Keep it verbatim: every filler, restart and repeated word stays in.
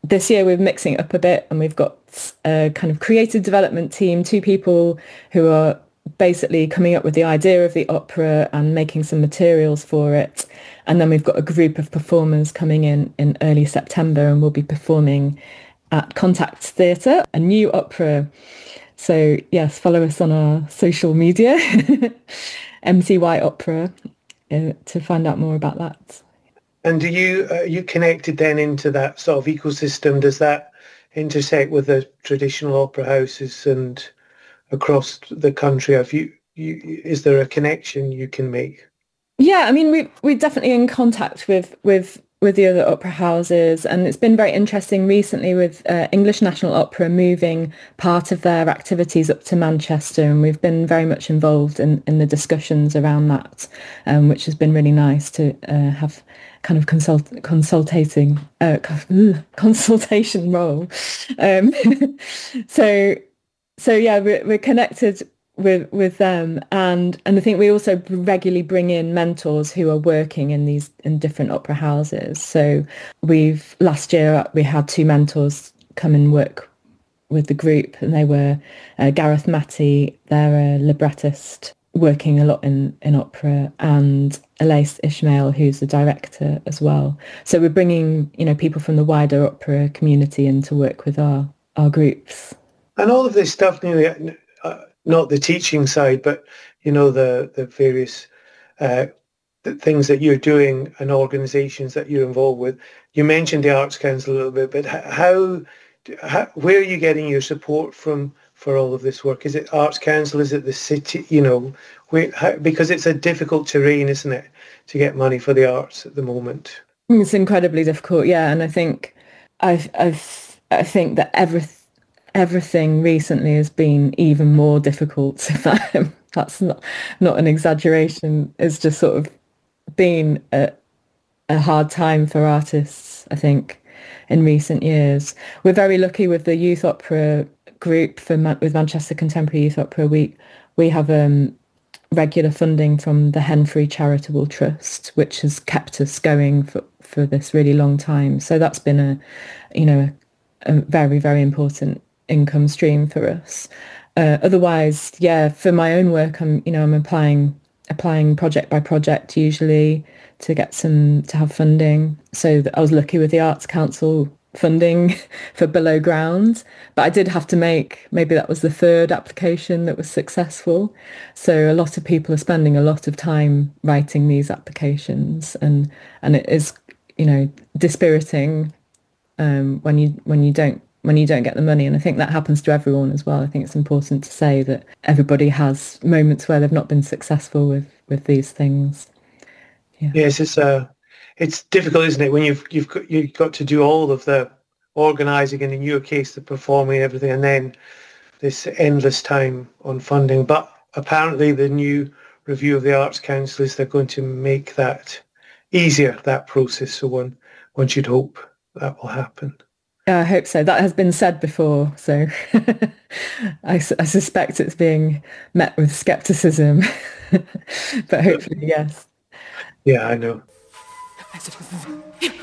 this year we're mixing it up a bit, and we've got a kind of creative development team, two people who are basically coming up with the idea of the opera and making some materials for it. And then we've got a group of performers coming in in early September, and we'll be performing at Contact Theatre, a new opera. So yes, follow us on our social media, M C Y Opera, uh, to find out more about that. And do you uh, you connected then into that sort of ecosystem? Does that intersect with the traditional opera houses and across the country? Have you, you is there a connection you can make? Yeah, I mean, we we're definitely in contact with with with the other opera houses, and it's been very interesting recently with uh, English National Opera moving part of their activities up to Manchester, and we've been very much involved in in the discussions around that, um, which has been really nice to uh, have kind of consult consultating uh, consultation role. Um, so so yeah, we're we're connected with with them, and and I think we also regularly bring in mentors who are working in these in different opera houses. So we've last year we had two mentors come and work with the group, and they were uh, Gareth Matty, they're a librettist working a lot in in opera, and Elise Ishmael, who's the director as well. So we're bringing, you know, people from the wider opera community in to work with our our groups. And all of this stuff, nearly, uh, not the teaching side, but you know the the various uh, the things that you're doing and organisations that you're involved with. You mentioned the Arts Council a little bit, but how, how where are you getting your support from for all of this work? Is it Arts Council? Is it the city? You know, where, how, because it's a difficult terrain, isn't it, to get money for the arts at the moment? It's incredibly difficult, yeah, and I think I've I've I think that everything. Everything recently has been even more difficult. If that, that's not not an exaggeration. It's just sort of been a, a hard time for artists, I think, in recent years. We're very lucky with the youth opera group for with Manchester Contemporary Youth Opera. We we have um, regular funding from the Henfrey Charitable Trust, which has kept us going for for this really long time. So that's been a, you know, a, a very very important income stream for us. Uh, otherwise, yeah, for my own work, I'm, you know, I'm applying applying project by project usually to get some to have funding. So that I was lucky with the Arts Council funding for Below Ground, but I did have to make, maybe that was the third application that was successful. So a lot of people are spending a lot of time writing these applications, and and it is, you know, dispiriting um, when you when you don't when you don't get the money. And I think that happens to everyone as well. I think it's important to say that everybody has moments where they've not been successful with, with these things. Yeah. Yes, it's uh, it's difficult, isn't it, when you've you've got, you've got to do all of the organising and in your case the performing and everything, and then this endless time on funding. But apparently the new review of the Arts Council is they're going to make that easier, that process. So one one should hope that will happen. Yeah, I hope so. That has been said before, so I, su- I suspect it's being met with scepticism, but hopefully, yes. Yeah, I know.